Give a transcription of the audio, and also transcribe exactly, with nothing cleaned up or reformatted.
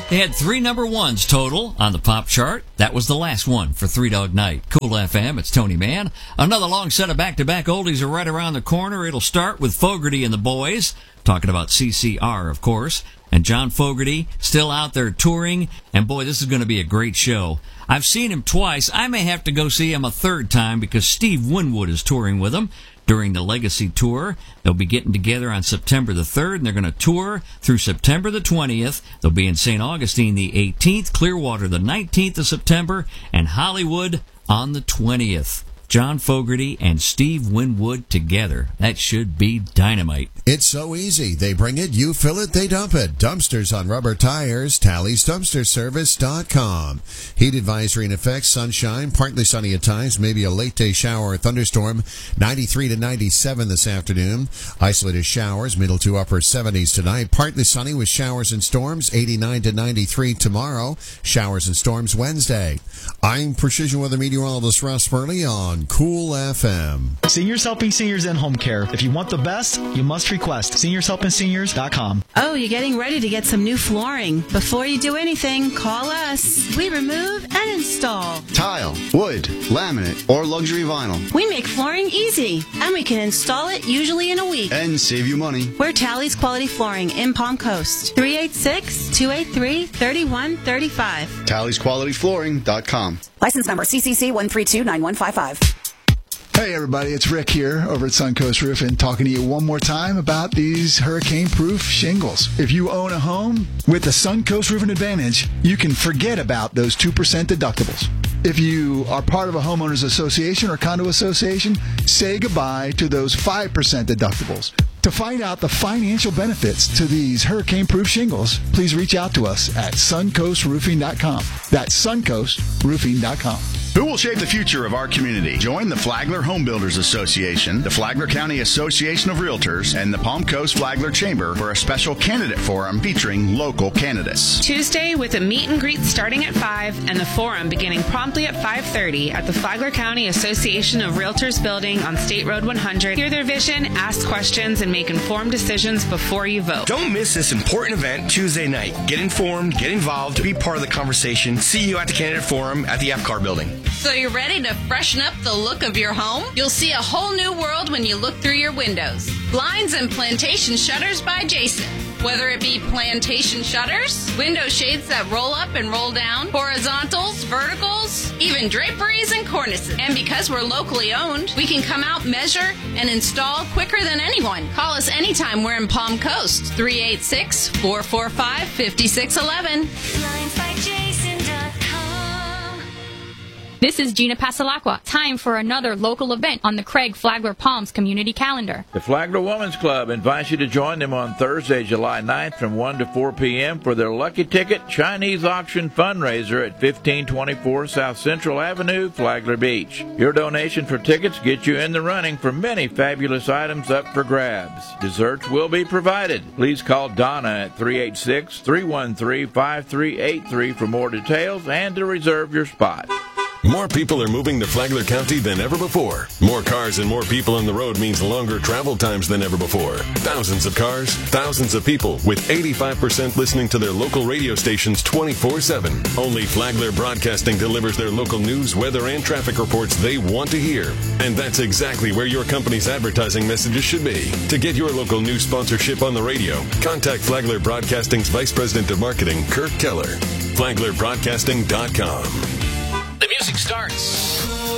They had three number ones total on the pop chart. That was the last one for Three Dog Night. Cool F M, it's Tony Mann. Another long set of back-to-back oldies are right around the corner. It'll start with Fogerty and the Boys, talking about C C R, of course. And John Fogerty still out there touring. And boy, this is going to be a great show. I've seen him twice. I may have to go see him a third time because Steve Winwood is touring with him during the Legacy Tour. They'll be getting together on September the third, and they're going to tour through September the twentieth. They'll be in Saint Augustine the eighteenth, Clearwater the nineteenth of September, and Hollywood on the twentieth. John Fogerty and Steve Winwood together. That should be dynamite. It's so easy. They bring it, you fill it, they dump it. Dumpsters on rubber tires, Talley's Dumpster Service dot com. Heat advisory in effect, sunshine, partly sunny at times, maybe a late day shower or thunderstorm, ninety-three to ninety-seven this afternoon. Isolated showers, middle to upper seventies tonight. Partly sunny with showers and storms, eighty-nine to ninety-three tomorrow. Showers and storms Wednesday. I'm Precision Weather Meteorologist Russ Burley on Cool F M. Seniors Helping Seniors in Home Care. If you want the best, you must request seniors helping seniors dot com. Oh, you're getting ready to get some new flooring. Before you do anything, call us. We remove and install tile, wood, laminate, or luxury vinyl. We make flooring easy, and we can install it usually in a week. And save you money. We're Talley's Quality Flooring in Palm Coast. three eight six, two eight three, three one three five. Talleys Quality Flooring dot com. License number C C C one three two nine one five five. Hey everybody, it's Rick here over at Suncoast Roofing, talking to you one more time about these hurricane-proof shingles. If you own a home with the Suncoast Roofing Advantage, you can forget about those two percent deductibles. If you are part of a homeowners association or condo association, say goodbye to those five percent deductibles. To find out the financial benefits to these hurricane-proof shingles, please reach out to us at Suncoast Roofing dot com. That's Suncoast Roofing dot com. Who will shape the future of our community? Join the Flagler Home Builders Association, the Flagler County Association of Realtors, and the Palm Coast Flagler Chamber for a special candidate forum featuring local candidates. Tuesday with a meet and greet starting at five and the forum beginning promptly at five thirty at the Flagler County Association of Realtors building on State Road one hundred. Hear their vision, ask questions, and make informed decisions before you vote. Don't miss this important event Tuesday night. Get informed, get involved, be part of the conversation. See you at the candidate forum at the F C A R building. So you're ready to freshen up the look of your home? You'll see a whole new world when you look through your windows. Blinds and Plantation Shutters by Jason. Whether it be plantation shutters, window shades that roll up and roll down, horizontals, verticals, even draperies and cornices. And because we're locally owned, we can come out, measure, and install quicker than anyone. Call us anytime we're in Palm Coast. three eight six, four four five, five six one one. Blinds by Jason dot com. This is Gina Pasalacqua. Time for another local event on the Craig Flagler Palms community calendar. The Flagler Women's Club invites you to join them on Thursday, July ninth from one to four p.m. for their Lucky Ticket Chinese Auction fundraiser at fifteen twenty-four South Central Avenue, Flagler Beach. Your donation for tickets gets you in the running for many fabulous items up for grabs. Desserts will be provided. Please call Donna at three eight six, three one three, five three eight three for more details and to reserve your spot. More people are moving to Flagler County than ever before. More cars and more people on the road means longer travel times than ever before. Thousands of cars, thousands of people, with eighty-five percent listening to their local radio stations twenty-four seven. Only Flagler Broadcasting delivers their local news, weather, and traffic reports they want to hear. And that's exactly where your company's advertising messages should be. To get your local news sponsorship on the radio, contact Flagler Broadcasting's Vice President of Marketing, Kirk Keller. Flagler Broadcasting dot com. The music starts